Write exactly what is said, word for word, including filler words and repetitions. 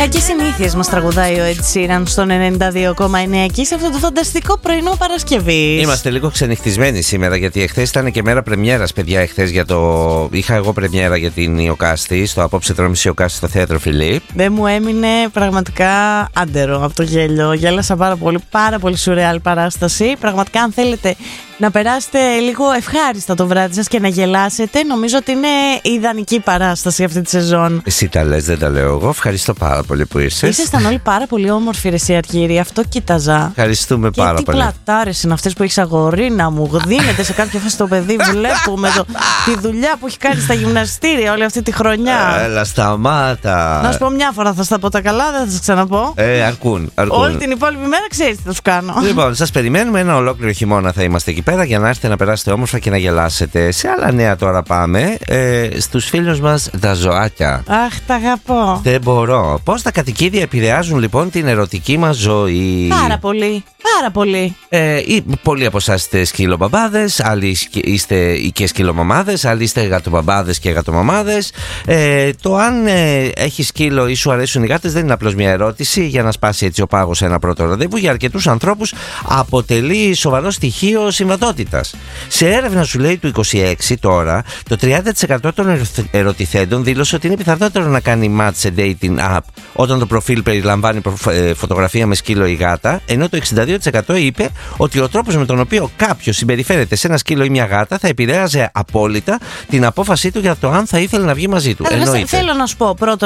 Και συνήθειες μας τραγουδάει ο Ed Sheeran στον ενενήντα δύο κόμμα εννέα εκεί σε αυτό το φανταστικό πρωινό Παρασκευής. Είμαστε λίγο ξενυχτισμένοι σήμερα γιατί εχθές ήταν και μέρα πρεμιέρας, παιδιά. Εχθές για το... είχα εγώ πρεμιέρα για την Ιωκάστη, στο απόψε τρώμηση Ιωκάστη στο θέατρο Φιλίπ. Δεν μου έμεινε πραγματικά άντερο από το γέλιο. Γέλασα πάρα πολύ, πάρα πολύ σουρεάλ παράσταση. Πραγματικά, αν θέλετε να περάσετε λίγο ευχάριστα το βράδυ σας και να γελάσετε, νομίζω ότι είναι η ιδανική παράσταση αυτή τη σεζόν. Εσύ τα λες, δεν τα λέω εγώ. Ευχαριστώ πάρα πολύ που ήρθες. Ήσασταν όλοι πάρα πολύ όμορφοι, ρε εσύ Αργύρη. Αυτό κοίταζα. Ευχαριστούμε και πάρα τι πολύ. Τι πλατάρες είναι αυτές που έχεις, αγορίνα μου. Δίνεται σε κάποια φάση το παιδί. Βλέπουμε το, τη δουλειά που έχει κάνει στα γυμναστήρια όλη αυτή τη χρονιά. Έλα, σταμάτα. Να σου πω μια φορά θα στα πω τα καλά, δεν θα σας ξαναπώ. Ε, αρκούν, αρκούν. Όλη την υπόλοιπη μέρα ξέρεις τι θα σου κάνω. Λοιπόν, σας περιμένουμε ένα ολόκληρο χειμώνα. Θα είμαστε εκεί πέρα για να έρθετε να περάσετε όμορφα και να γελάσετε. Σε άλλα νέα τώρα πάμε. Ε, στους φίλους μας τα ζωάκια. Αχ, τα αγαπώ. Δεν μπορώ. Πώς τα κατοικίδια επηρεάζουν λοιπόν την ερωτική μας ζωή? Πάρα πολύ. Πάρα πολύ. Ε, ή, πολλοί από εσάς είστε σκυλομπαμπάδες, άλλοι είστε και σκυλομαμάδες, άλλοι είστε γατομπαμπάδες και γατομαμάδες. Ε, το αν ε, έχει σκύλο ή σου αρέσουν οι γάτες δεν είναι απλώς μια ερώτηση για να σπάσει έτσι ο πάγος σε ένα πρώτο ραντεβού. Για αρκετούς ανθρώπους αποτελεί σοβαρό στοιχείο συμβατότητας. Σε έρευνα, σου λέει, του είκοσι έξι τώρα, το τριάντα τοις εκατό των ερωτηθέντων δήλωσε ότι είναι πιθανότερο να κάνει match σε dating app όταν το προφίλ περιλαμβάνει φωτογραφία με σκύλο ή γάτα, ενώ το εξήντα δύο τοις εκατό είπε ότι ο τρόπος με τον οποίο κάποιος συμπεριφέρεται σε ένα σκύλο ή μια γάτα θα επηρέαζε απόλυτα την απόφασή του για το αν θα ήθελε να βγει μαζί του. Θέλω να σου πω πρώτον